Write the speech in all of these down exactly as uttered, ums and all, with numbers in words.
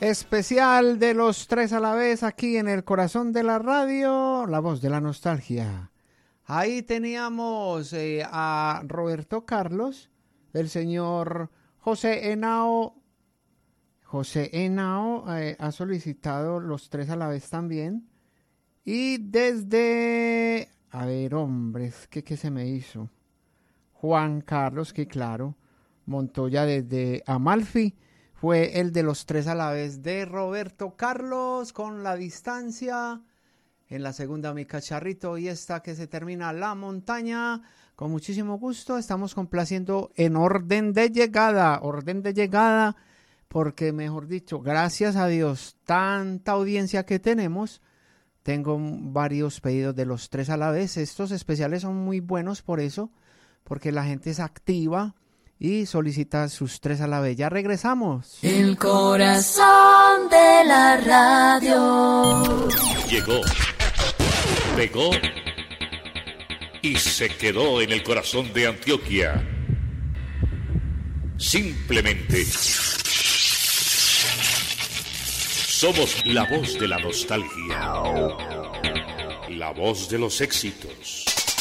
Especial de los tres a la vez aquí en el corazón de la radio, la voz de la nostalgia. Ahí teníamos eh, a Roberto Carlos, el señor José Henao. José Henao eh, ha solicitado los tres a la vez también. Y desde, a ver, hombres, ¿qué, qué se me hizo? Juan Carlos, que claro, Montoya desde Amalfi. Fue el de los tres a la vez de Roberto Carlos con La Distancia. En la segunda, Mi Cacharrito, y esta que se termina, La Montaña. Con muchísimo gusto estamos complaciendo en orden de llegada, orden de llegada, porque mejor dicho, gracias a Dios, tanta audiencia que tenemos. Tengo varios pedidos de los tres a la vez. Estos especiales son muy buenos por eso, porque la gente es activa y solicita sus tres a la vez. Ya regresamos. El corazón de la radio. Llegó, pegó y se quedó en el corazón de Antioquia. Simplemente somos la voz de la nostalgia, la voz de los éxitos.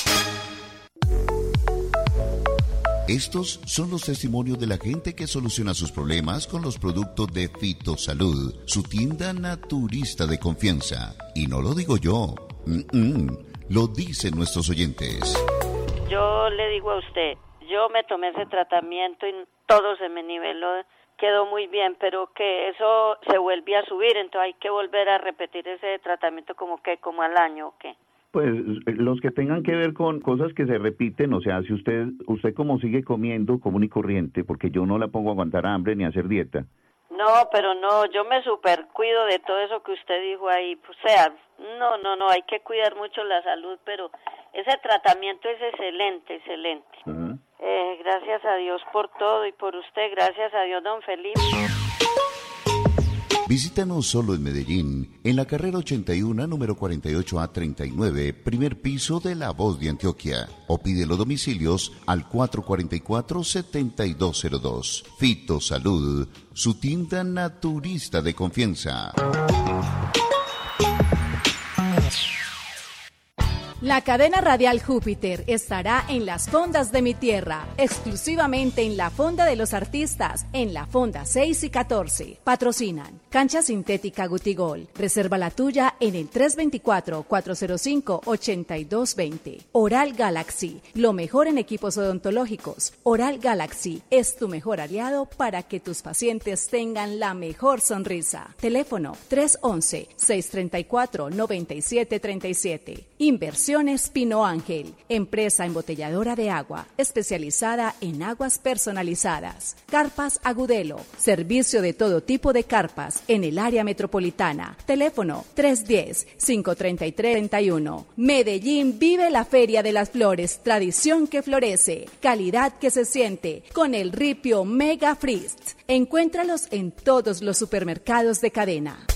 Estos son los testimonios de la gente que soluciona sus problemas con los productos de Fitosalud, su tienda naturista de confianza. Y no lo digo yo, Mm-mm. lo dicen nuestros oyentes. Yo le digo a usted, yo me tomé ese tratamiento y todo se me niveló, quedó muy bien, pero que eso se vuelve a subir, entonces hay que volver a repetir ese tratamiento como que como al año o qué. Pues los que tengan que ver con cosas que se repiten, o sea, si usted usted como sigue comiendo común y corriente, porque yo no la pongo a aguantar hambre ni a hacer dieta. No, pero no, yo me super cuido de todo eso que usted dijo ahí, o sea, no, no, no, hay que cuidar mucho la salud, pero ese tratamiento es excelente, excelente. Uh-huh. Eh, gracias a Dios por todo y por usted, gracias a Dios, don Felipe. Visítanos solo en Medellín, en la carrera ochenta y uno, número cuarenta y ocho A treinta y nueve, primer piso de La Voz de Antioquia. O pide los domicilios al cuatro cuatro cuatro, siete dos cero dos. Fitosalud, su tienda naturista de confianza. La cadena radial Júpiter estará en las fondas de mi tierra, exclusivamente en la fonda de los artistas, en la fonda seis y catorce. Patrocinan Cancha Sintética Gutigol. Reserva la tuya en el tres dos cuatro, cuatro cero cinco, ocho dos dos cero. Oral Galaxy, lo mejor en equipos odontológicos. Oral Galaxy es tu mejor aliado para que tus pacientes tengan la mejor sonrisa. Teléfono tres once, seis treinta y cuatro, noventa y siete treinta y siete. Inversión Pino Ángel, empresa embotelladora de agua, especializada en aguas personalizadas. Carpas Agudelo, servicio de todo tipo de carpas en el área metropolitana. Teléfono tres uno cero, cinco tres tres, tres uno. Medellín vive la Feria de las Flores, tradición que florece, calidad que se siente, con el ripio Mega Freeze. Encuéntralos en todos los supermercados de cadena.